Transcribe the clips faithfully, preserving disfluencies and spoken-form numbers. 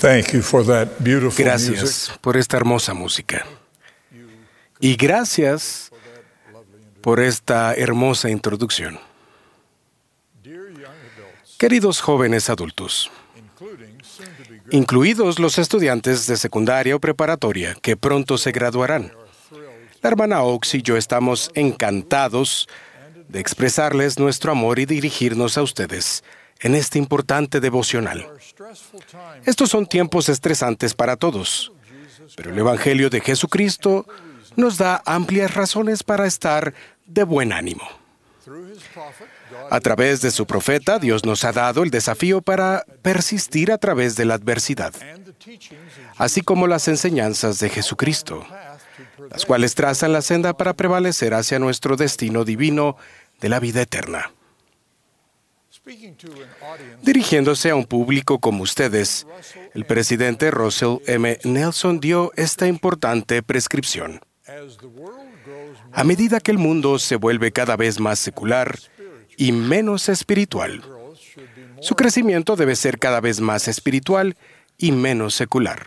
Thank you for that beautiful Gracias music. por esta hermosa música. Y gracias por esta hermosa introducción. Queridos jóvenes adultos, incluidos los estudiantes de secundaria o preparatoria que pronto se graduarán, la hermana Oaks y yo estamos encantados de expresarles nuestro amor y dirigirnos a ustedes en este importante devocional. Estos son tiempos estresantes para todos, pero el Evangelio de Jesucristo nos da amplias razones para estar de buen ánimo. A través de su profeta, Dios nos ha dado el desafío para persistir a través de la adversidad, así como las enseñanzas de Jesucristo, las cuales trazan la senda para prevalecer hacia nuestro destino divino de la vida eterna. Dirigiéndose a un público como ustedes, el presidente Russell M. Nelson dio esta importante prescripción. A medida que el mundo se vuelve cada vez más secular y menos espiritual, su crecimiento debe ser cada vez más espiritual y menos secular.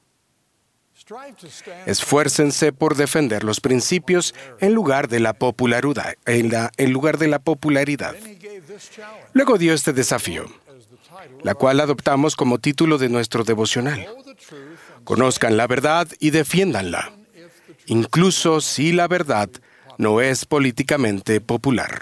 Esfuércense por defender los principios en lugar de la popularidad. En, la, en lugar de la popularidad. Luego dio este desafío, la cual adoptamos como título de nuestro devocional. Conozcan la verdad y defiéndanla, incluso si la verdad no es políticamente popular.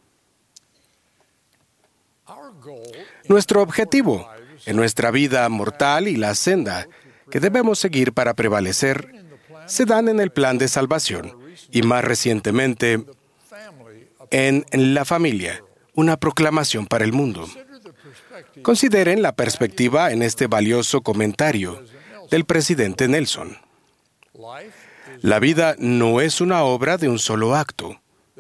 Nuestro objetivo en nuestra vida mortal y la senda que debemos seguir para prevalecer se dan en el plan de salvación y más recientemente en la familia, una proclamación para el mundo. Consideren la perspectiva en este valioso comentario del presidente Nelson. La vida no es una obra de un solo acto.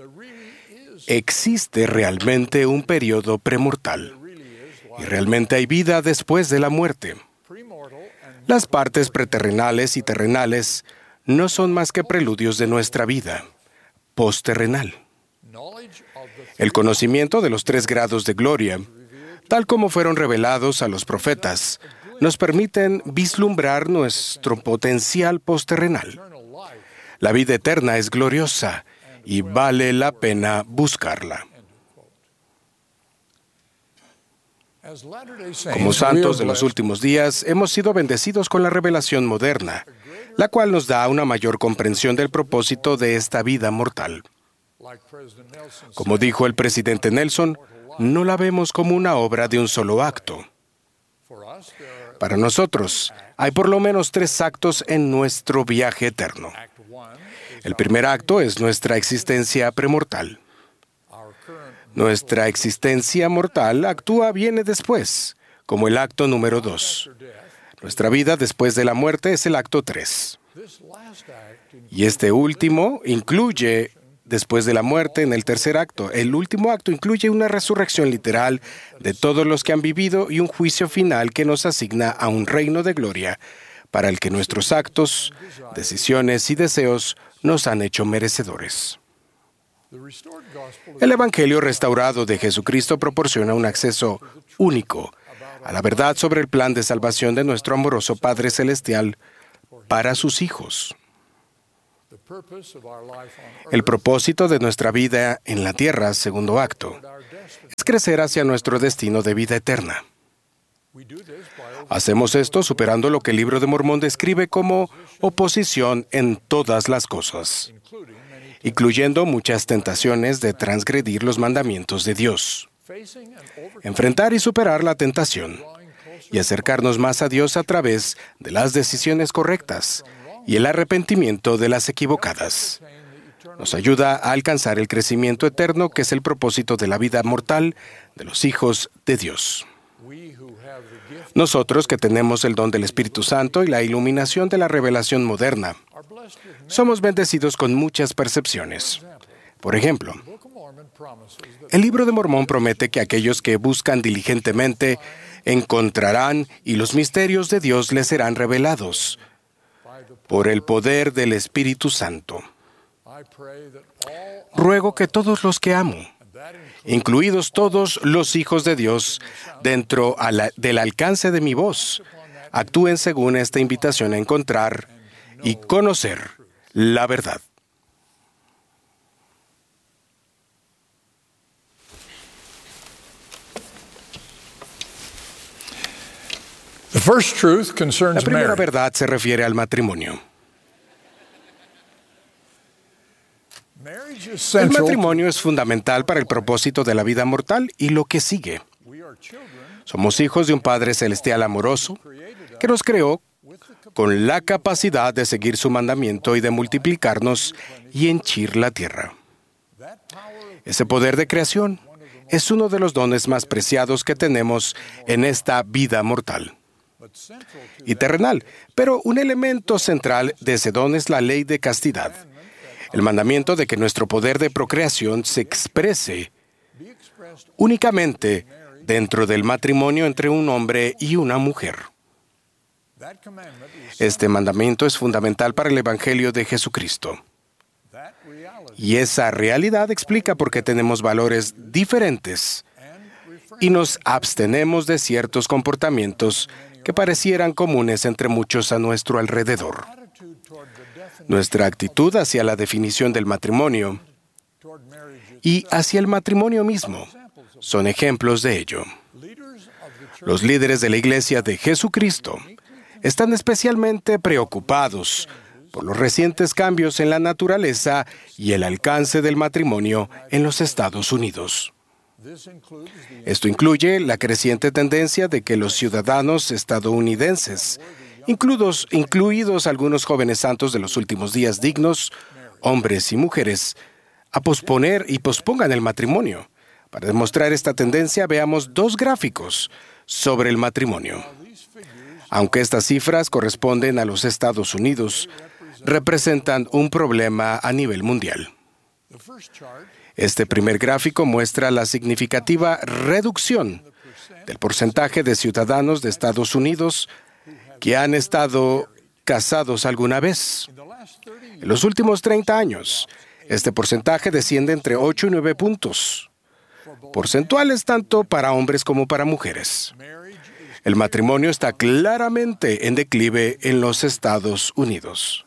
Existe realmente un periodo premortal y realmente hay vida después de la muerte. Las partes preterrenales y terrenales no son más que preludios de nuestra vida postterrenal. El conocimiento de los tres grados de gloria, tal como fueron revelados a los profetas, nos permiten vislumbrar nuestro potencial postterrenal. La vida eterna es gloriosa y vale la pena buscarla. Como santos de los últimos días, hemos sido bendecidos con la revelación moderna, la cual nos da una mayor comprensión del propósito de esta vida mortal. Como dijo el presidente Nelson, no la vemos como una obra de un solo acto. Para nosotros, hay por lo menos tres actos en nuestro viaje eterno. El primer acto es nuestra existencia premortal. Nuestra existencia mortal actúa viene después, como el acto número dos. Nuestra vida después de la muerte es el acto tres. Y este último incluye, después de la muerte, en el tercer acto, el último acto incluye una resurrección literal de todos los que han vivido y un juicio final que nos asigna a un reino de gloria para el que nuestros actos, decisiones y deseos nos han hecho merecedores. El Evangelio restaurado de Jesucristo proporciona un acceso único a la verdad sobre el plan de salvación de nuestro amoroso Padre Celestial para sus hijos. El propósito de nuestra vida en la tierra, segundo acto, es crecer hacia nuestro destino de vida eterna. Hacemos esto superando lo que el Libro de Mormón describe como oposición en todas las cosas, incluyendo muchas tentaciones de transgredir los mandamientos de Dios. Enfrentar y superar la tentación y acercarnos más a Dios a través de las decisiones correctas y el arrepentimiento de las equivocadas. Nos ayuda a alcanzar el crecimiento eterno que es el propósito de la vida mortal de los hijos de Dios. Nosotros que tenemos el don del Espíritu Santo y la iluminación de la revelación moderna, somos bendecidos con muchas percepciones. Por ejemplo, el Libro de Mormón promete que aquellos que buscan diligentemente encontrarán y los misterios de Dios les serán revelados por el poder del Espíritu Santo. Ruego que todos los que amo, incluidos todos los hijos de Dios, dentro a la, del alcance de mi voz, actúen según esta invitación a encontrar y conocer la verdad. The first truth La concerns primera marriage. verdad se refiere al matrimonio. Marriage is El central. matrimonio es fundamental para el propósito de la vida mortal y lo que sigue. We are children Somos hijos de un Padre Celestial amoroso que nos creó con la capacidad de seguir su mandamiento y de multiplicarnos y henchir la tierra. that power of Ese poder de creación es uno de los dones más preciados que tenemos en esta vida mortal but central to y terrenal, pero un elemento central de ese don es la ley de castidad, el mandamiento de que nuestro poder de procreación se exprese be expressed únicamente dentro del matrimonio entre un hombre y una mujer. that commandment is Este mandamiento es fundamental para el Evangelio de Jesucristo. that reality Y esa realidad explica por qué tenemos valores diferentes and refrain y nos abstenemos de ciertos comportamientos que parecieran comunes entre muchos a nuestro alrededor. attitude toward the definition Nuestra actitud hacia la definición del matrimonio toward marriage y hacia el matrimonio mismo son ejemplos de ello. leaders of the church Los líderes de la Iglesia de Jesucristo están especialmente preocupados por los recientes cambios en la naturaleza y el alcance del matrimonio en los Estados Unidos. this includes the Esto incluye la creciente tendencia de que los ciudadanos estadounidenses, incluidos, incluidos algunos jóvenes santos de los últimos días dignos, hombres y mujeres, a posponer y pospongan el matrimonio. Para demostrar esta tendencia, veamos dos gráficos sobre el matrimonio. these figures Aunque estas cifras corresponden a los Estados Unidos, representan un problema a nivel mundial. the first chart Este primer gráfico muestra la significativa reducción del porcentaje de ciudadanos de Estados Unidos que han estado casados alguna vez. in the last thirty En los últimos treinta años, este porcentaje desciende entre ocho y nueve puntos, porcentuales tanto para hombres como para mujeres. marriage is El matrimonio está claramente en declive en los Estados Unidos.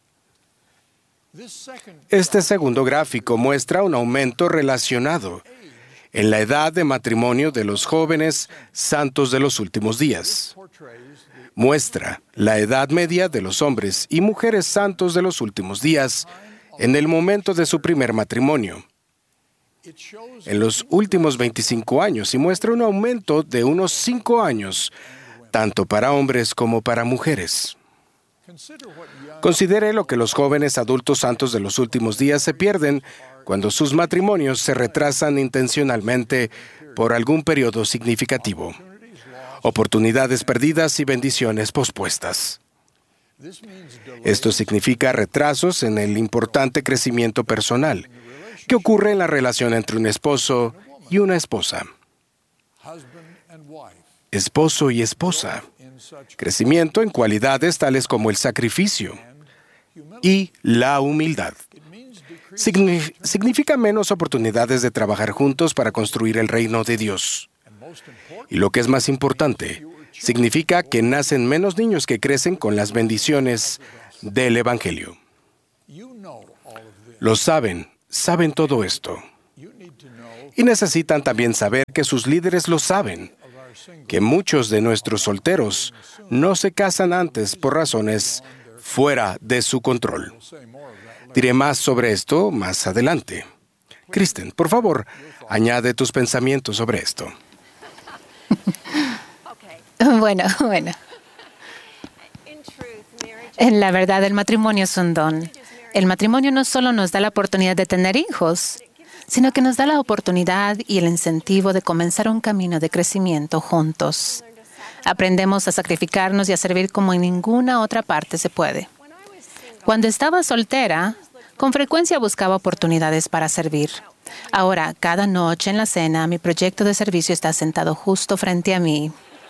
this second Este segundo gráfico muestra un aumento relacionado en la edad de matrimonio de los jóvenes santos de los últimos días. portrays the Muestra la edad media de los hombres y mujeres santos de los últimos días en el momento de su primer matrimonio, it shows en los últimos veinticinco años, y muestra un aumento de unos cinco años, tanto para hombres como para mujeres. consider what young Considere lo que los jóvenes adultos santos de los últimos días se pierden cuando sus matrimonios se retrasan intencionalmente por algún periodo significativo. Oportunidades perdidas y bendiciones pospuestas. this means delay Esto significa retrasos en el importante crecimiento personal que ocurre en la relación entre un esposo y una esposa, husband and wife esposo y esposa. in such Crecimiento en cualidades tales como el sacrificio humility. y la humildad. It means decrease Signi- significa menos oportunidades de trabajar juntos para construir el reino de Dios. and most important Y lo que es más importante, significa que nacen menos niños que crecen con las bendiciones del Evangelio. you know all of this. Lo saben, saben todo esto. You need to know Y necesitan también saber que sus líderes lo saben, of our single que muchos de nuestros solteros no se casan antes por razones fuera de su control. will say more of that later. Diré más sobre esto más adelante. Kristen, por favor, añade tus pensamientos sobre esto. Bueno, bueno. En la verdad, el matrimonio es un don. El matrimonio no solo nos da la oportunidad de tener hijos, sino que nos da la oportunidad y el incentivo de comenzar un camino de crecimiento juntos. Aprendemos a sacrificarnos y a servir como en ninguna otra parte se puede. Cuando estaba soltera, con frecuencia buscaba oportunidades para servir. Ahora, cada noche en la cena, mi proyecto de servicio está sentado justo frente a mí.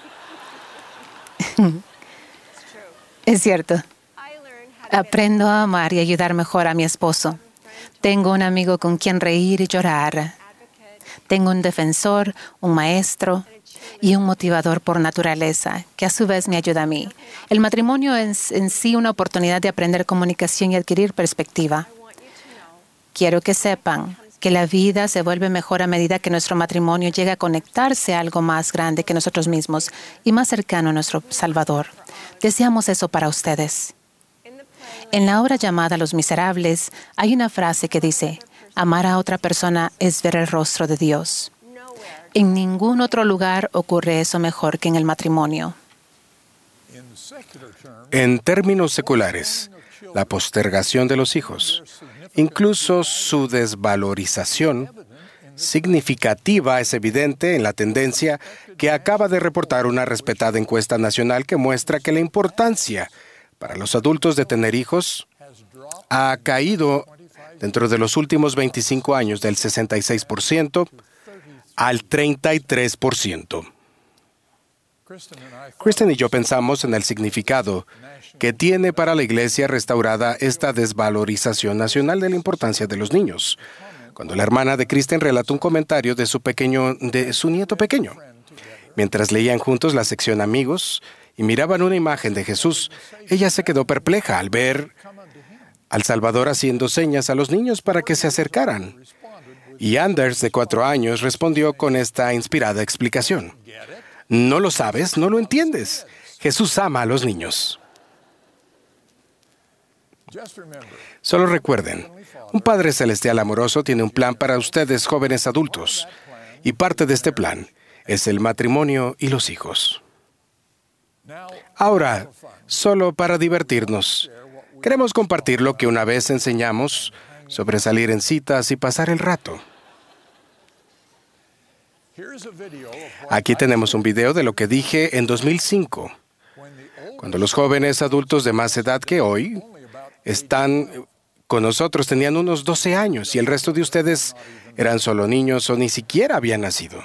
Es cierto. Aprendo a amar y ayudar mejor a mi esposo. Tengo un amigo con quien reír y llorar. Tengo un defensor, un maestro y un motivador por naturaleza, que a su vez me ayuda a mí. El matrimonio es en sí una oportunidad de aprender comunicación y adquirir perspectiva. Quiero que sepan que la vida se vuelve mejor a medida que nuestro matrimonio llega a conectarse a algo más grande que nosotros mismos y más cercano a nuestro Salvador. Deseamos eso para ustedes. En la obra llamada Los Miserables hay una frase que dice: amar a otra persona es ver el rostro de Dios. En ningún otro lugar ocurre eso mejor que en el matrimonio. En términos seculares, la postergación de los hijos, incluso su desvalorización significativa, es evidente en la tendencia que acaba de reportar una respetada encuesta nacional que muestra que la importancia para los adultos de tener hijos ha caído dentro de los últimos veinticinco años del sesenta y seis por ciento al treinta y tres por ciento. Kristen y yo pensamos en el significado que tiene para la Iglesia restaurada esta desvalorización nacional de la importancia de los niños, cuando la hermana de Kristen relató un comentario de su pequeño, de su nieto pequeño. Mientras leían juntos la sección Amigos y miraban una imagen de Jesús, ella se quedó perpleja al ver al Salvador haciendo señas a los niños para que se acercaran. Y Anders, de cuatro años, respondió con esta inspirada explicación: ¿no lo sabes? ¿No lo entiendes? Jesús ama a los niños. Solo recuerden, un Padre Celestial amoroso tiene un plan para ustedes, jóvenes adultos, y parte de este plan es el matrimonio y los hijos. Ahora, solo para divertirnos, queremos compartir lo que una vez enseñamos sobre salir en citas y pasar el rato. Aquí tenemos un video de lo que dije en dos mil cinco, cuando los jóvenes adultos de más edad que hoy están con nosotros tenían unos doce años y el resto de ustedes eran solo niños o ni siquiera habían nacido.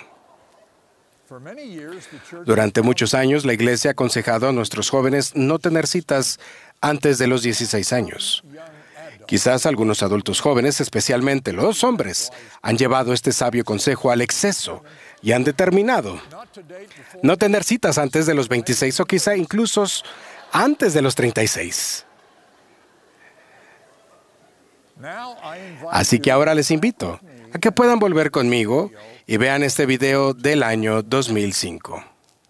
Durante muchos años, la Iglesia ha aconsejado a nuestros jóvenes no tener citas antes de los dieciséis años. Quizás algunos adultos jóvenes, especialmente los hombres, han llevado este sabio consejo al exceso y han determinado no tener citas antes de los veintiséis o quizá incluso antes de los treinta y seis. Así que ahora les invito a que puedan volver conmigo y vean este video del año dos mil cinco.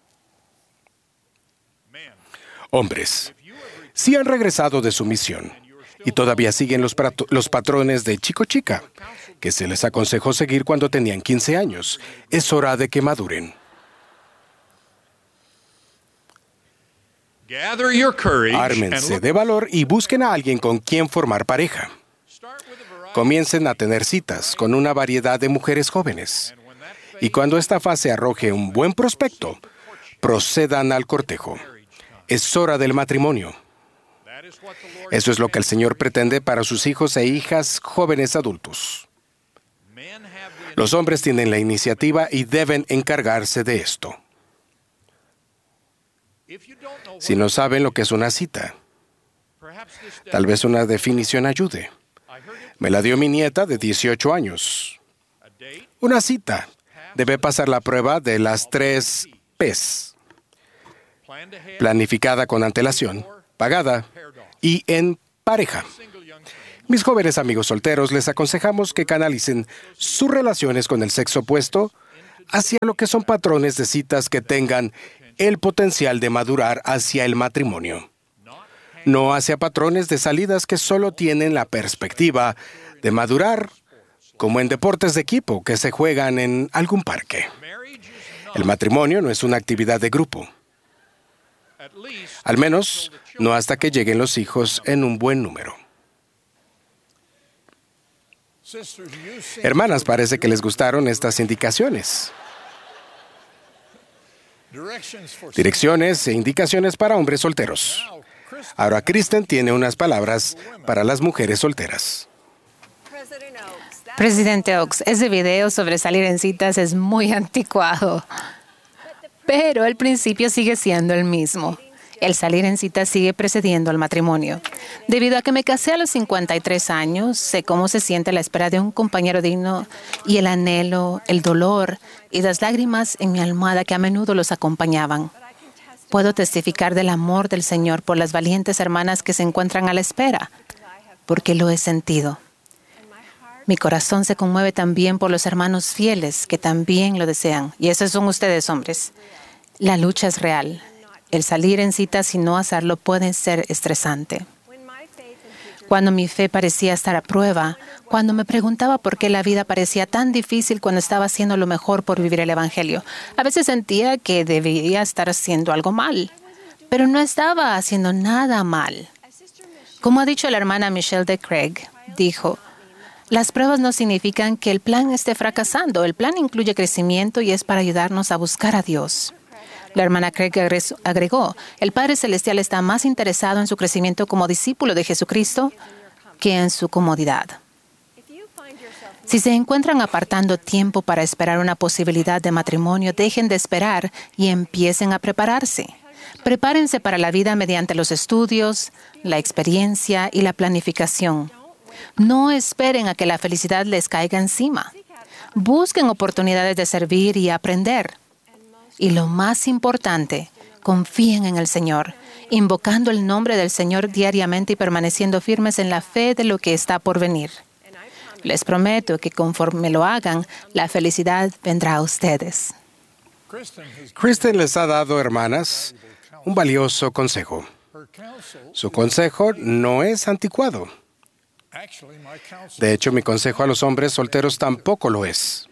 Hombres, si han regresado de su misión y todavía siguen los, los patrones de chico-chica que se les aconsejó seguir cuando tenían quince años, es hora de que maduren. Ármense de valor y busquen a alguien con quien formar pareja. Comiencen a tener citas con una variedad de mujeres jóvenes. Y cuando esta fase arroje un buen prospecto, procedan al cortejo. Es hora del matrimonio. Eso es lo que el Señor pretende para sus hijos e hijas jóvenes adultos. Los hombres tienen la iniciativa y deben encargarse de esto. Si no saben lo que es una cita, tal vez una definición ayude. Me la dio mi nieta de dieciocho años. Una cita debe pasar la prueba de las tres P's. Planificada con antelación, pagada y en pareja. Mis jóvenes amigos solteros les aconsejamos que canalicen sus relaciones con el sexo opuesto hacia lo que son patrones de citas que tengan el potencial de madurar hacia el matrimonio. No hacia patrones de salidas que solo tienen la perspectiva de madurar, como en deportes de equipo que se juegan en algún parque. El matrimonio no es una actividad de grupo. Al menos, no hasta que lleguen los hijos en un buen número. Hermanas, parece que les gustaron estas indicaciones. Direcciones e indicaciones para hombres solteros. Ahora Kristen tiene unas palabras para las mujeres solteras. Presidente Oaks, ese video sobre salir en citas es muy anticuado, pero el principio sigue siendo el mismo. El salir en cita sigue precediendo al matrimonio. Debido a que me casé a los cincuenta y tres años, sé cómo se siente la espera de un compañero digno y el anhelo, el dolor y las lágrimas en mi almohada que a menudo los acompañaban. Puedo testificar del amor del Señor por las valientes hermanas que se encuentran a la espera, porque lo he sentido. Mi corazón se conmueve también por los hermanos fieles que también lo desean. Y esos son ustedes, hombres. La lucha es real. El salir en citas y no hacerlo puede ser estresante. Cuando mi fe parecía estar a prueba, cuando me preguntaba por qué la vida parecía tan difícil cuando estaba haciendo lo mejor por vivir el Evangelio, a veces sentía que debía estar haciendo algo mal, pero no estaba haciendo nada mal. Como ha dicho la hermana Michelle de Craig, dijo, las pruebas no significan que el plan esté fracasando. El plan incluye crecimiento y es para ayudarnos a buscar a Dios. La hermana Craig agregó, el Padre Celestial está más interesado en su crecimiento como discípulo de Jesucristo que en su comodidad. Si se encuentran apartando tiempo para esperar una posibilidad de matrimonio, dejen de esperar y empiecen a prepararse. Prepárense para la vida mediante los estudios, la experiencia y la planificación. No esperen a que la felicidad les caiga encima. Busquen oportunidades de servir y aprender. Y lo más importante, confíen en el Señor, invocando el nombre del Señor diariamente y permaneciendo firmes en la fe de lo que está por venir. Les prometo que conforme lo hagan, la felicidad vendrá a ustedes. Kristen les ha dado, hermanas, un valioso consejo. Su consejo no es anticuado. De hecho, mi consejo a los hombres solteros tampoco lo es.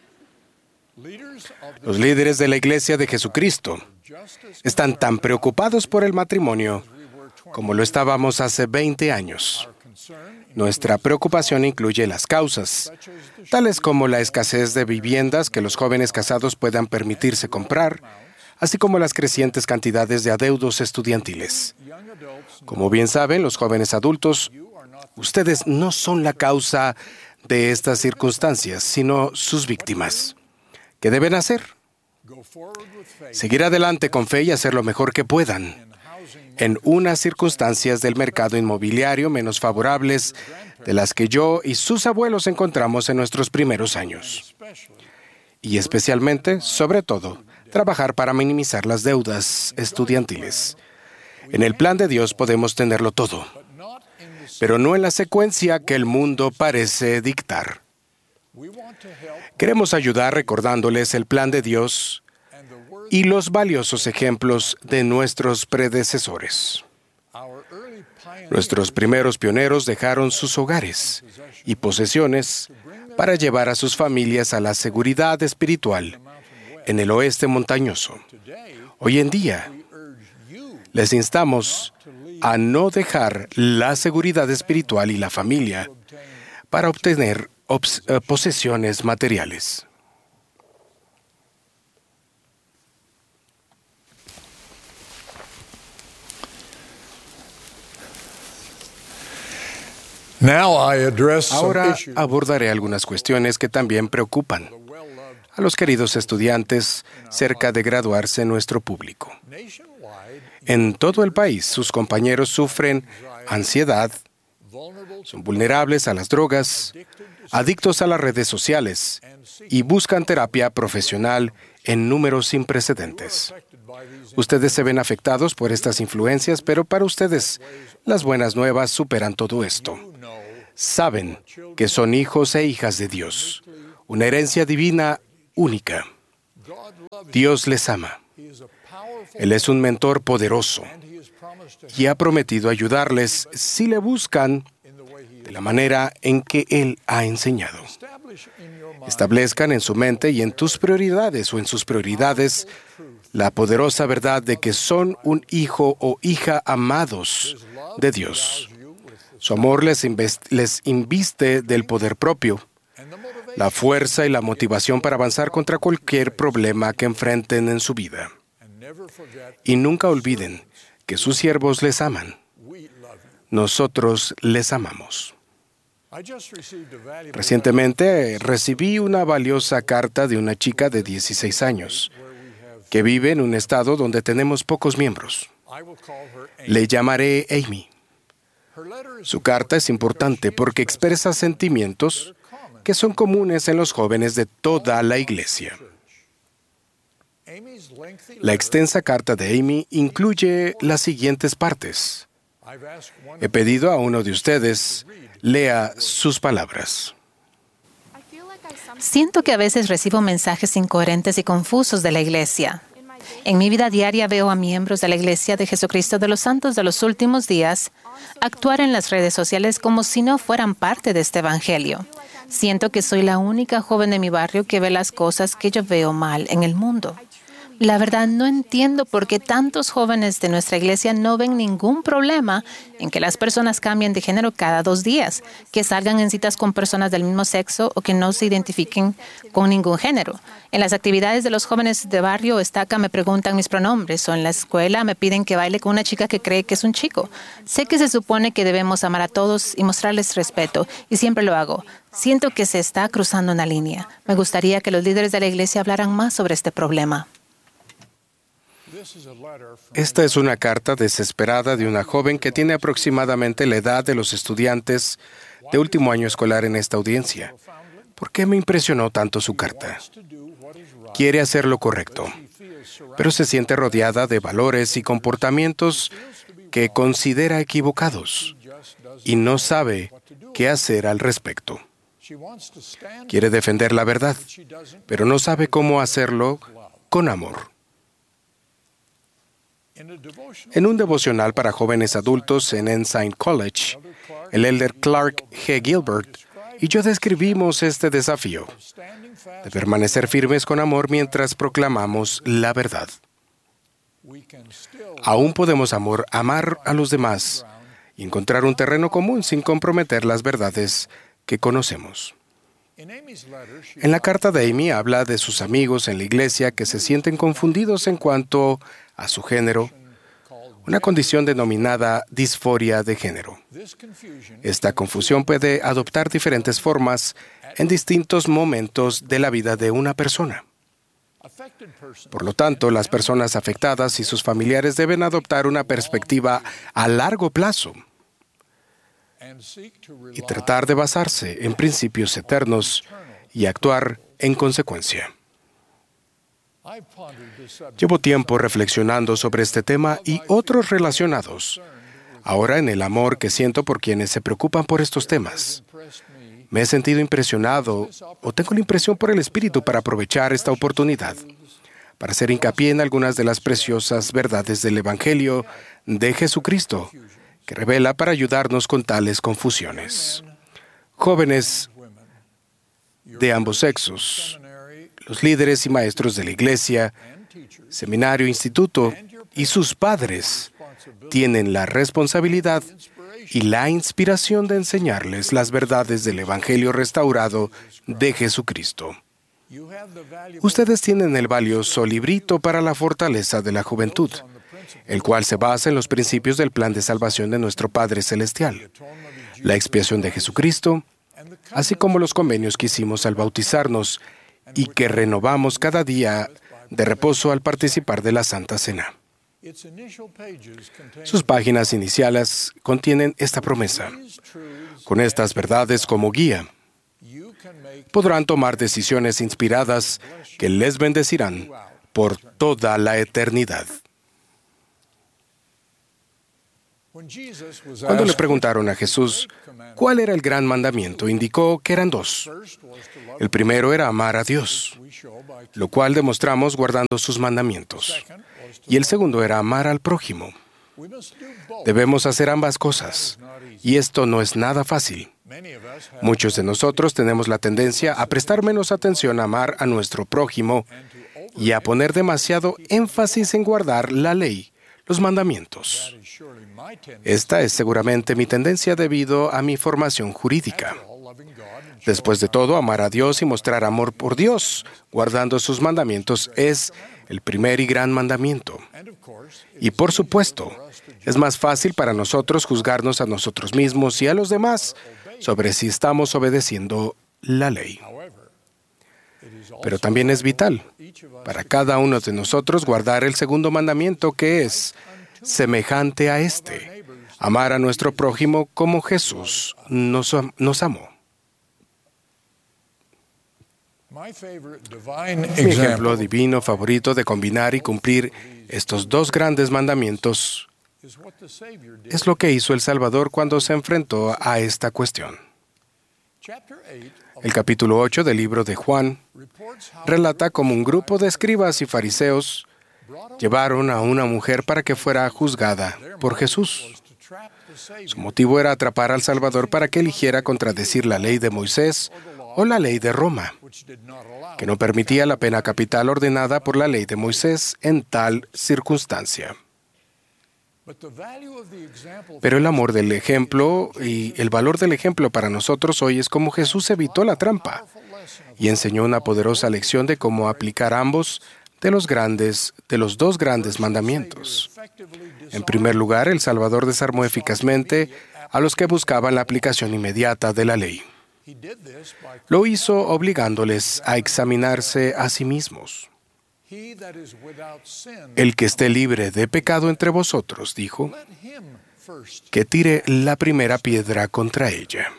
Los líderes de la Iglesia de Jesucristo están tan preocupados por el matrimonio como lo estábamos hace veinte años. Nuestra preocupación incluye las causas, tales como la escasez de viviendas que los jóvenes casados puedan permitirse comprar, así como las crecientes cantidades de adeudos estudiantiles. Como bien saben, los jóvenes adultos, ustedes no son la causa de estas circunstancias, sino sus víctimas. ¿Qué deben hacer? Seguir adelante con fe y hacer lo mejor que puedan en unas circunstancias del mercado inmobiliario menos favorables de las que yo y sus abuelos encontramos en nuestros primeros años. Y especialmente, sobre todo, trabajar para minimizar las deudas estudiantiles. En el plan de Dios podemos tenerlo todo, pero no en la secuencia que el mundo parece dictar. Queremos ayudar recordándoles el plan de Dios y los valiosos ejemplos de nuestros predecesores. Nuestros primeros pioneros dejaron sus hogares y posesiones para llevar a sus familias a la seguridad espiritual en el oeste montañoso. Hoy en día, les instamos a no dejar la seguridad espiritual y la familia para obtener obs- eh, posesiones materiales. Now I address some Ahora issues abordaré algunas cuestiones que también preocupan a los queridos estudiantes cerca de graduarse en nuestro público. nationwide. En todo el país, sus compañeros sufren ansiedad, son vulnerables a las drogas, adictos a las redes sociales y buscan terapia profesional en números sin precedentes. Ustedes se ven afectados por estas influencias, pero para ustedes las buenas nuevas superan todo esto. Saben que son hijos e hijas de Dios, una herencia divina única. Dios les ama. Él es un mentor poderoso y ha prometido ayudarles si le buscan de la manera en que Él ha enseñado. Establezcan en su mente y en tus prioridades o en sus prioridades la poderosa verdad de que son un hijo o hija amados de Dios. Su amor les, inves- les inviste del poder propio, la fuerza y la motivación para avanzar contra cualquier problema que enfrenten en su vida. Y nunca olviden que sus siervos les aman. Nosotros les amamos. Recientemente recibí una valiosa carta de una chica de dieciséis años que vive en un estado donde tenemos pocos miembros. I will call her Amy. Le llamaré Amy. Her letter is Su carta es importante porque expresa sentimientos que son comunes en los jóvenes de toda la iglesia. Amy's lengthy La letter. extensa carta de Amy incluye las siguientes partes. I've asked one He pedido a uno de ustedes lea sus palabras. Siento que a veces recibo mensajes incoherentes y confusos de la Iglesia. En mi vida diaria veo a miembros de la Iglesia de Jesucristo de los Santos de los Últimos Días actuar en las redes sociales como si no fueran parte de este Evangelio. Siento que soy la única joven de mi barrio que ve las cosas que yo veo mal en el mundo. La verdad, no entiendo por qué tantos jóvenes de nuestra iglesia no ven ningún problema en que las personas cambien de género cada dos días, que salgan en citas con personas del mismo sexo o que no se identifiquen con ningún género. En las actividades de los jóvenes de barrio o estaca me preguntan mis pronombres, o en la escuela me piden que baile con una chica que cree que es un chico. Sé que se supone que debemos amar a todos y mostrarles respeto, y siempre lo hago. Siento que se está cruzando una línea. Me gustaría que los líderes de la iglesia hablaran más sobre este problema. Esta es una carta desesperada de una joven que tiene aproximadamente la edad de los estudiantes de último año escolar en esta audiencia. ¿Por qué me impresionó tanto su carta? Quiere hacer lo correcto, pero se siente rodeada de valores y comportamientos que considera equivocados y no sabe qué hacer al respecto. Quiere defender la verdad, pero no sabe cómo hacerlo con amor. En un devocional para jóvenes adultos en Ensign College, el elder Clark G. Gilbert y yo describimos este desafío de permanecer firmes con amor mientras proclamamos la verdad. Aún podemos amor, amar a los demás y encontrar un terreno común sin comprometer las verdades que conocemos. En la carta de Amy habla de sus amigos en la iglesia que se sienten confundidos en cuanto a su género, una condición denominada disforia de género. Esta confusión puede adoptar diferentes formas en distintos momentos de la vida de una persona. Por lo tanto, las personas afectadas y sus familiares deben adoptar una perspectiva a largo plazo y tratar de basarse en principios eternos y actuar en consecuencia. Llevo tiempo reflexionando sobre este tema y otros relacionados, ahora en el amor que siento por quienes se preocupan por estos temas. Me he sentido impresionado o tengo la impresión por el Espíritu para aprovechar esta oportunidad, para hacer hincapié en algunas de las preciosas verdades del Evangelio de Jesucristo, que revela para ayudarnos con tales confusiones. Jóvenes de ambos sexos, los líderes y maestros de la iglesia, seminario, instituto y sus padres tienen la responsabilidad y la inspiración de enseñarles las verdades del Evangelio restaurado de Jesucristo. Ustedes tienen el valioso librito para la fortaleza de la juventud, el cual se basa en los principios del plan de salvación de nuestro Padre Celestial, la expiación de Jesucristo, así como los convenios que hicimos al bautizarnos y que renovamos cada día de reposo al participar de la Santa Cena. Sus páginas iniciales contienen esta promesa. Con estas verdades como guía, podrán tomar decisiones inspiradas que les bendecirán por toda la eternidad. Cuando le preguntaron a Jesús cuál era el gran mandamiento, indicó que eran dos. El primero era amar a Dios, lo cual demostramos guardando sus mandamientos. Y el segundo era amar al prójimo. Debemos hacer ambas cosas, y esto no es nada fácil. Muchos de nosotros tenemos la tendencia a prestar menos atención a amar a nuestro prójimo y a poner demasiado énfasis en guardar la ley, los mandamientos. Esta es seguramente mi tendencia debido a mi formación jurídica. Después de todo, amar a Dios y mostrar amor por Dios, guardando sus mandamientos, es el primer y gran mandamiento. Y por supuesto, es más fácil para nosotros juzgarnos a nosotros mismos y a los demás sobre si estamos obedeciendo la ley. Pero también es vital para cada uno de nosotros guardar el segundo mandamiento, que es: semejante a este, amar a nuestro prójimo como Jesús nos, nos amó. My favorite divine Mi ejemplo example divino favorito de combinar y cumplir estos dos grandes mandamientos is what the Savior did. es lo que hizo el Salvador cuando se enfrentó a esta cuestión. Chapter eight of El capítulo ocho del libro de Juan reports how relata cómo un grupo de escribas y fariseos llevaron a una mujer para que fuera juzgada por Jesús. was to trap the Savior. Su motivo era atrapar al Salvador para que eligiera contradecir la ley de Moisés o la ley de Roma, Which did not allow que no permitía la pena capital ordenada por la ley de Moisés en tal circunstancia. But the value of the example Pero el amor del ejemplo y el valor del ejemplo para nosotros hoy es cómo Jesús evitó la trampa y enseñó una poderosa lección de cómo aplicar ambos de los grandes, de los dos grandes mandamientos. effectively En primer lugar, el Salvador desarmó eficazmente a los que buscaban la aplicación inmediata de la ley. He did this by Lo hizo obligándoles a examinarse a sí mismos. he that is without sin, El que esté libre de pecado entre vosotros, dijo, let him first. que tire la primera piedra contra ella.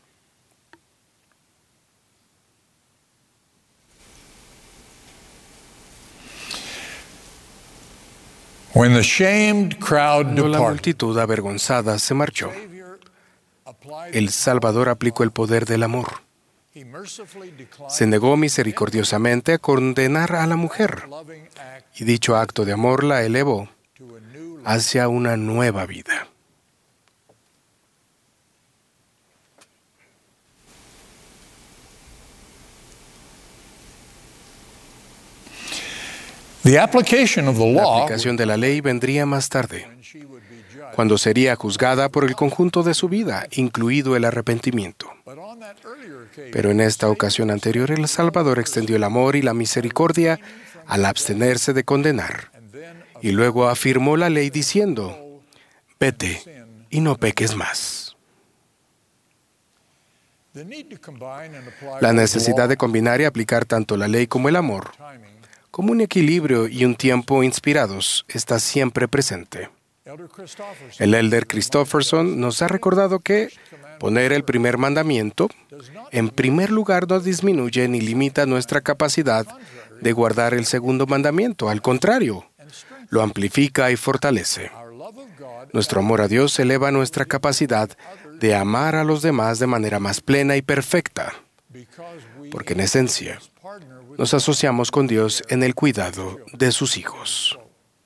When the shamed crowd Cuando la departed, multitud avergonzada se marchó, Savior applied el Salvador aplicó el poder del amor. He mercifully declined Se negó misericordiosamente a condenar a la mujer, loving act y dicho acto de amor la elevó to a new life. hacia una nueva vida. The application of the La law aplicación de la ley vendría más tarde, when she would be judged. cuando sería juzgada por el conjunto de su vida, incluido el arrepentimiento. But on that earlier occasion, Pero en esta ocasión anterior, el Salvador extendió el amor y la misericordia al abstenerse de condenar, and then y luego afirmó la ley diciendo, vete y no peques más. the need to combine and apply La both necesidad de law combinar y aplicar tanto la ley como el amor, and timing. como un equilibrio y un tiempo inspirados, está siempre presente. Elder Christopherson El elder Christopherson nos ha recordado que poner el primer mandamiento en primer lugar no disminuye ni limita nuestra capacidad de guardar el segundo mandamiento. Al contrario, lo amplifica y fortalece. our love of God Nuestro amor a Dios eleva nuestra capacidad de amar a los demás de manera más plena y perfecta, because we porque en esencia partner with nos asociamos con Dios en el cuidado de sus hijos.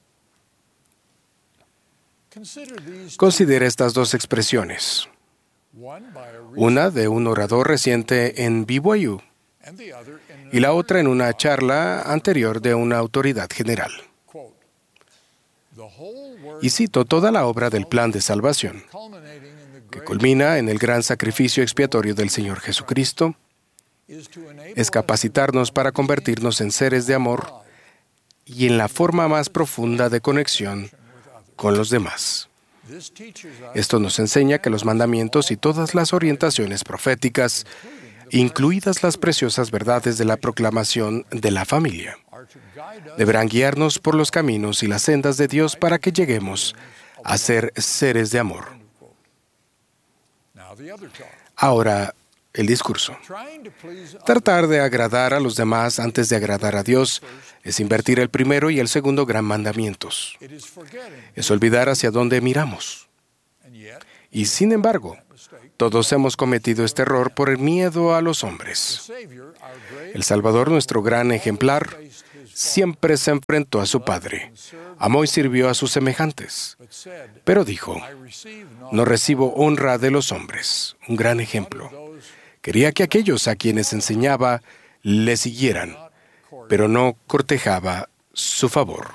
consider these Considere estas dos expresiones, one by a reason una de un orador reciente en B Y U and the other in y la otra en una charla anterior de una autoridad general. quote the whole work Y cito toda la obra del plan de salvación, culminating in the que great culmina en el gran sacrificio expiatorio del Señor Jesucristo, is to enable es capacitarnos para convertirnos en seres de amor y en la forma más profunda de conexión con los demás. this teaches us Esto nos enseña que los mandamientos y todas las orientaciones proféticas, incluidas las preciosas verdades de la proclamación de la familia, are to guide us deberán guiarnos por los caminos y las sendas de Dios para que lleguemos a ser seres de amor. now the other talk Ahora, el discurso. trying to please others Tratar de agradar a los demás antes de agradar a Dios es invertir el primero y el segundo gran mandamientos. it is forgetting Es olvidar hacia dónde miramos. and yet Y sin embargo, mistake todos hemos cometido este error por el miedo a los the hombres. Savior our great El Salvador, nuestro gran ejemplar, faced his siempre se enfrentó a su Padre, amó y sirvió a sus semejantes, but said pero dijo, I receive not no recibo honra de los hombres. Un gran ejemplo. those Quería que aquellos a quienes enseñaba le siguieran, pero no cortejaba su favor.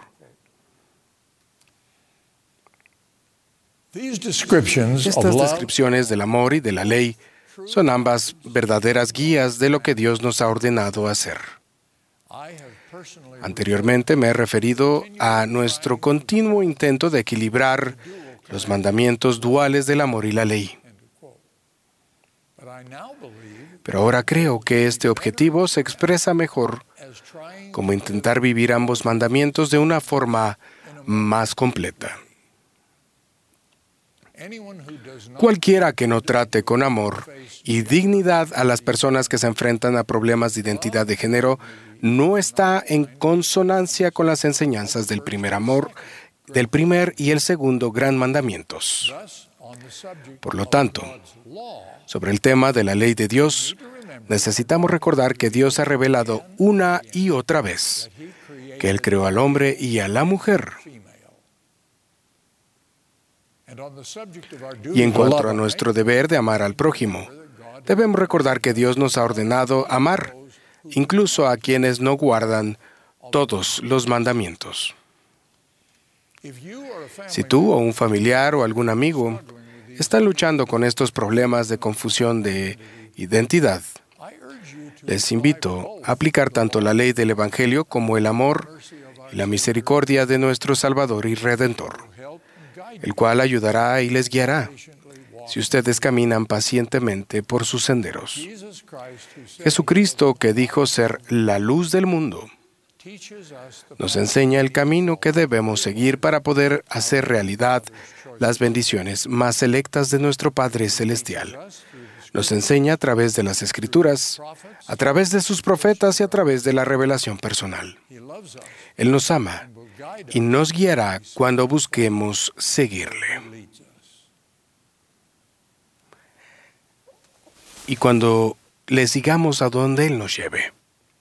these descriptions of Estas love descripciones del amor y de la ley son ambas verdaderas guías de lo que Dios nos ha ordenado hacer. I have personally Anteriormente me he referido a nuestro continuo intento de equilibrar los mandamientos duales del amor y la ley. end of quote but I now believe Pero ahora creo que este objetivo se expresa mejor as trying como intentar vivir ambos mandamientos de una forma más completa. anyone who does not Cualquiera que no trate con amor y dignidad a las personas que se enfrentan a problemas de identidad de género no está en consonancia con las enseñanzas del primer amor, del primer y el segundo gran mandamientos. thus on the subject Por lo tanto, of God's law, sobre el tema de la ley de Dios, necesitamos recordar que Dios ha revelado una y otra vez he created que Él creó al hombre y a la mujer. female. And on the subject of our Y duty en to cuanto love a our nuestro deber de amar al prójimo, debemos recordar que Dios nos ha ordenado amar, incluso a quienes no guardan todos los mandamientos. If you or a family Si tú o un familiar o algún amigo están luchando con estos problemas de confusión de identidad, I urge you to les invito a aplicar tanto la ley del Evangelio como el amor y la misericordia de nuestro Salvador y Redentor, help and guide el cual ayudará y les guiará patiently walk. si ustedes caminan pacientemente por sus senderos. Jesus Christ, who said Jesucristo, que dijo ser la luz del mundo, teaches us the nos enseña el camino que debemos seguir para poder hacer realidad las bendiciones más selectas de nuestro Padre Celestial. us through the Nos enseña a través de las Escrituras, a través de sus profetas y a través de la revelación personal. He loves us Él nos ama and will guide y nos guiará cuando busquemos seguirle. us, leads us. Y cuando le sigamos a donde Él nos lleve.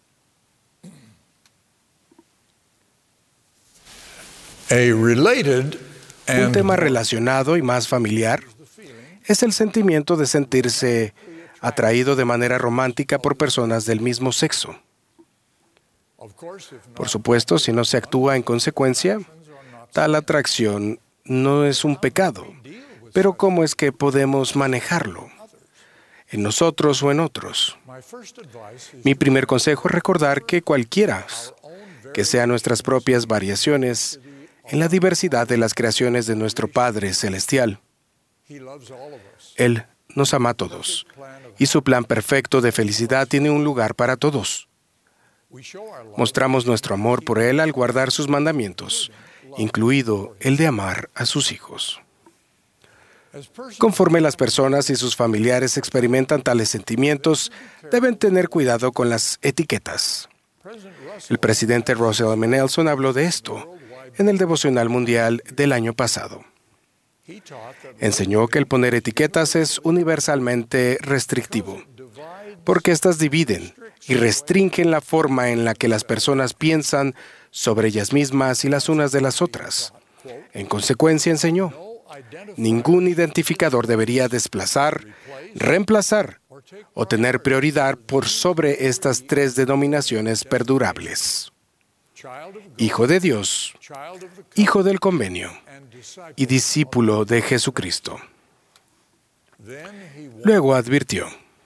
A related Un and tema relacionado y más familiar es el sentimiento de sentirse atraído de manera romántica por personas del mismo sexo. of course, if Por not, supuesto, si no se actúa en consecuencia, tal atracción no es un pecado. Pero ¿cómo es que podemos manejarlo? ¿En nosotros o en otros? my first advice is Mi primer consejo es recordar que cualquiera que sean nuestras propias variaciones en la diversidad de las creaciones de nuestro Padre Celestial. He loves all of us. Él nos ama a todos y su plan perfecto de felicidad tiene un lugar para todos. We show our love Mostramos nuestro amor por Él al guardar sus mandamientos, incluido el de amar a sus hijos. as persons Conforme las personas y sus familiares experimentan tales sentimientos, deben tener cuidado con las etiquetas. President Russell El presidente Russell M. Nelson habló de esto en el devocional mundial del año pasado. he taught that Enseñó que el poner etiquetas es universalmente restrictivo, porque éstas dividen y restringen la forma en la que las personas piensan sobre ellas mismas y las unas de las otras. En consecuencia, enseñó, no identify ningún identificador debería desplazar, reemplazar or take o tener prioridad por sobre estas tres denominaciones perdurables: child of God, Hijo de Dios, child of the Hijo del Convenio and disciple. y discípulo de Jesucristo. Then he warned Luego advirtió,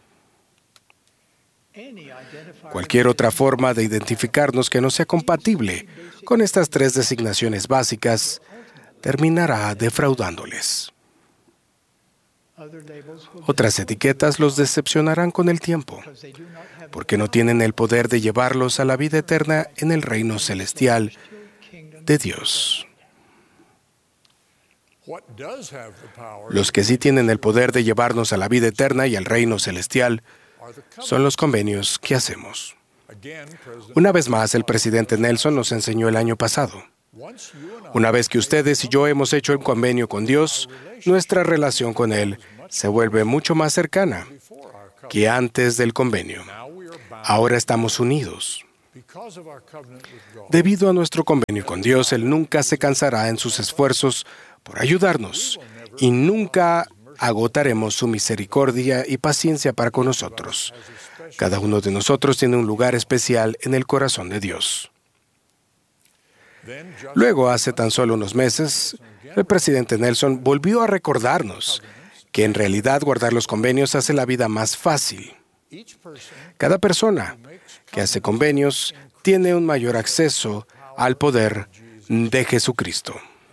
cualquier otra forma de identificarnos que no sea compatible con estas tres designaciones básicas terminará defraudándoles. Otras etiquetas los decepcionarán con el tiempo, porque no tienen el poder de llevarlos a la vida eterna en el reino celestial de Dios. what does have the power Los que sí tienen el poder de llevarnos a la vida eterna y al reino celestial are the covenants. son los convenios que hacemos. Again, President, Una vez más, el presidente Nelson nos enseñó el año pasado. once you and I Una vez que ustedes y yo hemos hecho el convenio con Dios, nuestra relación con Él se vuelve mucho más cercana before our covenant, que antes del convenio. now we are bound Ahora estamos unidos. because of our covenant with God. Debido a nuestro convenio con Dios, Él nunca se cansará en sus esfuerzos por ayudarnos y nunca agotaremos su misericordia y paciencia para con nosotros. Cada uno de nosotros tiene un lugar especial en el corazón de Dios. Then just Luego, hace tan solo unos meses, el presidente Nelson volvió a recordarnos que en realidad guardar los convenios hace la vida más fácil. each person Cada persona que hace convenios tiene un mayor acceso al poder de Jesucristo.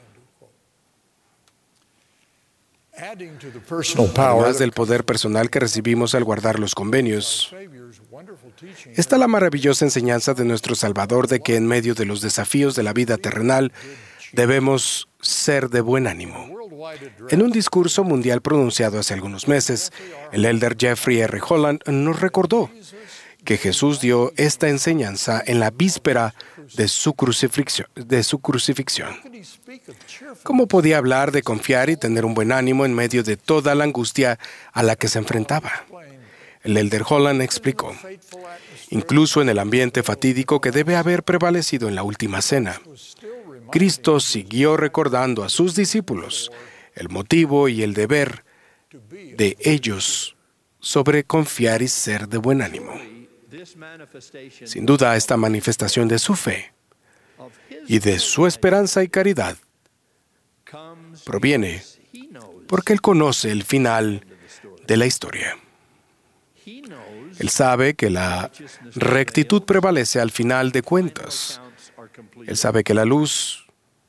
adding to the personal power Además del poder personal que recibimos al guardar los convenios, Savior's wonderful teaching está la maravillosa enseñanza de nuestro Salvador de que en medio de los desafíos de la vida terrenal, Debemos ser de buen ánimo. En un discurso mundial pronunciado hace algunos meses, el elder Jeffrey R. Holland nos recordó que Jesús dio esta enseñanza en la víspera de su crucifixión. De su crucifixión. ¿Cómo podía hablar de confiar y tener un buen ánimo en medio de toda la angustia a la que se enfrentaba? El elder Holland explicó, incluso en el ambiente fatídico que debe haber prevalecido en la última cena, Cristo siguió recordando a sus discípulos el motivo y el deber de ellos sobre confiar y ser de buen ánimo. Sin duda, esta manifestación de su fe y de su esperanza y caridad proviene porque Él conoce el final de la historia. Él sabe que la rectitud prevalece al final de cuentas. Él sabe que la luz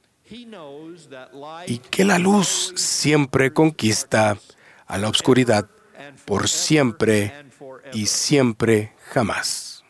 y que la luz siempre conquista a la oscuridad por siempre y siempre jamás.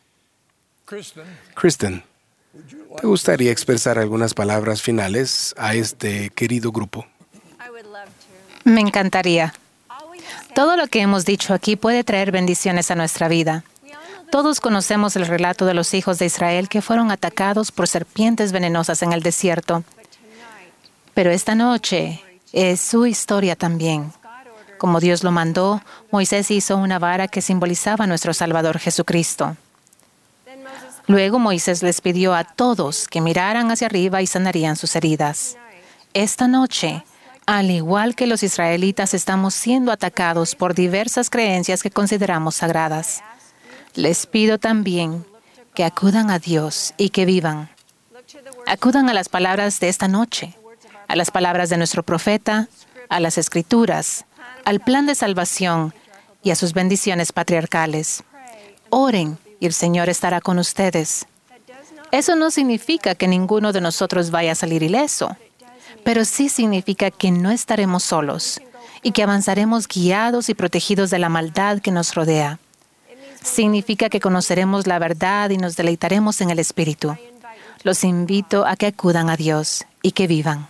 Kristen, ¿te gustaría expresar algunas palabras finales a este querido grupo? Me encantaría. Todo lo que hemos dicho aquí puede traer bendiciones a nuestra vida. Todos conocemos el relato de los hijos de Israel que fueron atacados por serpientes venenosas en el desierto. Pero esta noche es su historia también. Como Dios lo mandó, Moisés hizo una vara que simbolizaba a nuestro Salvador Jesucristo. Luego Moisés les pidió a todos que miraran hacia arriba y sanarían sus heridas. Esta noche, al igual que los israelitas, estamos siendo atacados por diversas creencias que consideramos sagradas. Les pido también que acudan a Dios y que vivan. Acudan a las palabras de esta noche, a las palabras de nuestro profeta, a las Escrituras, al plan de salvación y a sus bendiciones patriarcales. Oren y el Señor estará con ustedes. Eso no significa que ninguno de nosotros vaya a salir ileso, pero sí significa que no estaremos solos y que avanzaremos guiados y protegidos de la maldad que nos rodea. Significa que conoceremos la verdad y nos deleitaremos en el Espíritu. Los invito a que acudan a Dios y que vivan.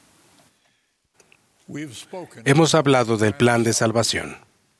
Hemos hablado del plan de salvación.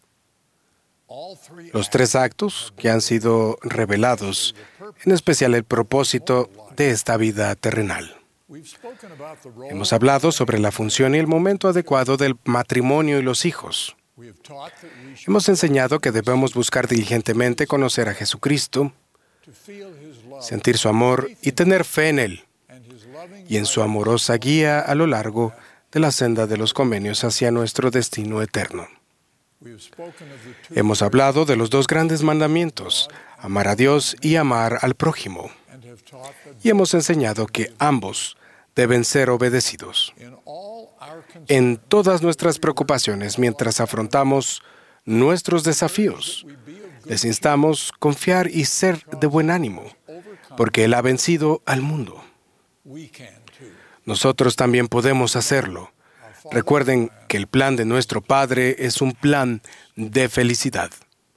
Los tres actos que han sido revelados, en especial el propósito de esta vida terrenal. Hemos hablado sobre la función y el momento adecuado del matrimonio y los hijos. Hemos enseñado que debemos buscar diligentemente conocer a Jesucristo, sentir su amor y tener fe en Él, y en su amorosa guía a lo largo de la senda de los convenios hacia nuestro destino eterno. Hemos hablado de los dos grandes mandamientos, amar a Dios y amar al prójimo, y hemos enseñado que ambos deben ser obedecidos. En todas nuestras preocupaciones mientras afrontamos nuestros desafíos, les instamos a confiar y ser de buen ánimo, porque Él ha vencido al mundo. Nosotros también podemos hacerlo. Recuerden que el plan de nuestro Padre es un plan de felicidad.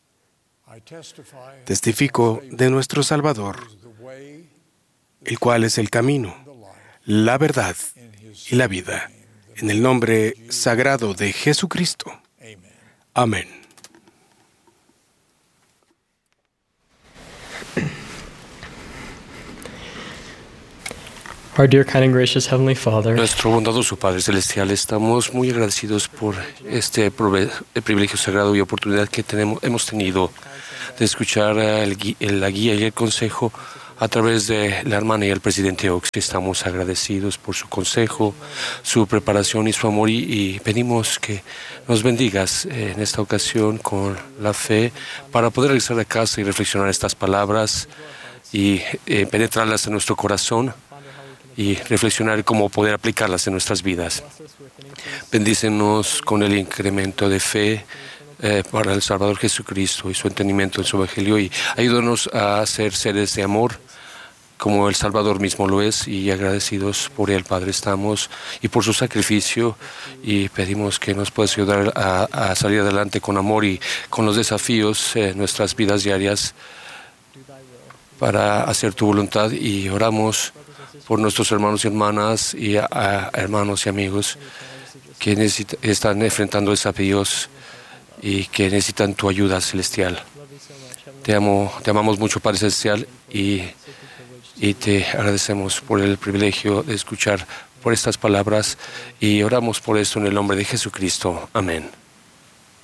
Testifico de nuestro Salvador, el cual es el camino, la verdad y la vida, en el nombre sagrado de Jesucristo. Amén. Our dear, kind and gracious Heavenly Father, Nuestro bondadoso Padre Celestial, estamos muy agradecidos por este prove- el privilegio sagrado y oportunidad que tenemos, hemos tenido de escuchar el gui- la guía y el consejo a través de la hermana y el presidente Oaks. Estamos agradecidos por su consejo, su preparación y su amor, y, y pedimos que nos bendigas en esta ocasión con la fe para poder regresar a casa y reflexionar estas palabras y eh, penetrarlas en nuestro corazón y reflexionar cómo poder aplicarlas en nuestras vidas. Bendícenos con el incremento de fe eh, para el Salvador Jesucristo y su entendimiento en su Evangelio, y ayúdanos a ser seres de amor como el Salvador mismo lo es, y agradecidos por Él, Padre, estamos, y por su sacrificio, y pedimos que nos puedas ayudar a, a salir adelante con amor y con los desafíos en nuestras vidas diarias para hacer tu voluntad, y oramos por nuestros hermanos y hermanas y a, a hermanos y amigos que necesita, están enfrentando desafíos y que necesitan tu ayuda celestial. Te amo, te amamos mucho, Padre Celestial, y, y te agradecemos por el privilegio de escuchar por estas palabras y oramos por esto en el nombre de Jesucristo. Amén.